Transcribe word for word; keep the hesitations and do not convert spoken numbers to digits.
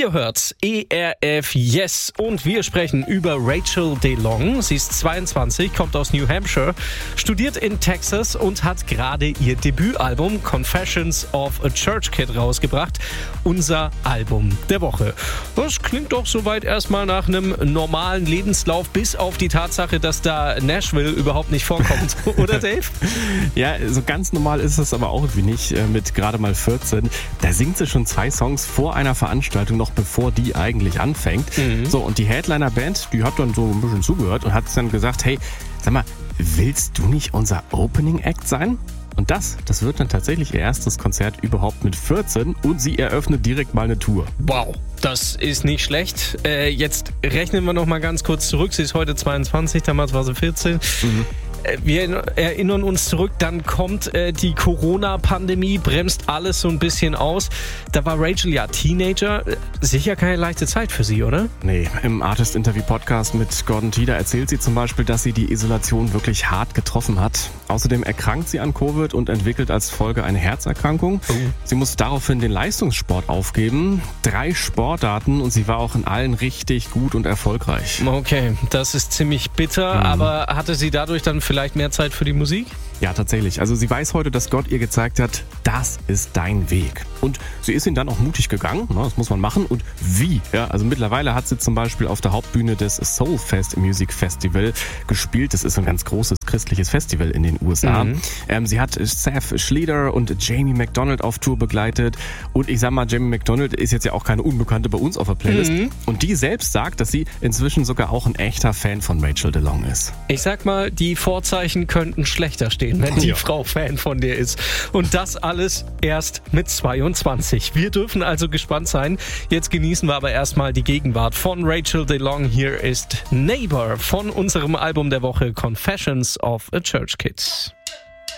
Ihr hört E R F Yes und wir sprechen über Rachel DeLong. Sie ist zweiundzwanzig, kommt aus New Hampshire, studiert in Texas und hat gerade ihr Debütalbum Confessions of a Church Kid rausgebracht. Unser Album der Woche. Das klingt doch soweit erstmal nach einem normalen Lebenslauf, bis auf die Tatsache, dass da Nashville überhaupt nicht vorkommt. Oder Dave? Ja, so ganz normal ist es aber auch irgendwie nicht. Mit gerade mal vierzehn. Da singt sie schon zwei Songs vor einer Veranstaltung, noch bevor die eigentlich anfängt. Mhm. So, und die Headliner-Band, die hat dann so ein bisschen zugehört und hat dann gesagt, hey, sag mal, willst du nicht unser Opening-Act sein? Und das, das wird dann tatsächlich ihr erstes Konzert überhaupt mit vierzehn und sie eröffnet direkt mal eine Tour. Wow, das ist nicht schlecht. Äh, jetzt rechnen wir noch mal ganz kurz zurück. Sie ist heute zweiundzwanzig, damals war sie vierzehn. Mhm. Wir erinnern uns zurück, dann kommt äh, die Corona-Pandemie, bremst alles so ein bisschen aus. Da war Rachel ja Teenager. Sicher keine leichte Zeit für sie, oder? Nee, im Artist-Interview-Podcast mit Gordon Tieder erzählt sie zum Beispiel, dass sie die Isolation wirklich hart getroffen hat. Außerdem erkrankt sie an Covid und entwickelt als Folge eine Herzerkrankung. Oh. Sie muss daraufhin den Leistungssport aufgeben. Drei Sportarten und sie war auch in allen richtig gut und erfolgreich. Okay, das ist ziemlich bitter, mhm. aber hatte sie dadurch dann vielleicht mehr Zeit für die Musik? Ja, tatsächlich. Also sie weiß heute, dass Gott ihr gezeigt hat, das ist dein Weg. Und sie ist ihn dann auch mutig gegangen, das muss man machen. Und wie? Ja, also mittlerweile hat sie zum Beispiel auf der Hauptbühne des Soulfest Music Festival gespielt. Das ist ein ganz großes christliches Festival in den U S A. Mhm. Ähm, sie hat Seth Schlieder und Jamie McDonald auf Tour begleitet. Und ich sag mal, Jamie McDonald ist jetzt ja auch keine Unbekannte bei uns auf der Playlist. Mhm. Und die selbst sagt, dass sie inzwischen sogar auch ein echter Fan von Rachel DeLong ist. Ich sag mal, die Vorzeichen könnten schlechter stehen, wenn die ja. Frau Fan von dir ist. Und das alles erst mit zweiundzwanzig. Wir dürfen also gespannt sein. Jetzt genießen wir aber erstmal die Gegenwart von Rachel DeLong. Hier ist Neighbor von unserem Album der Woche Confessions of a Church Kid.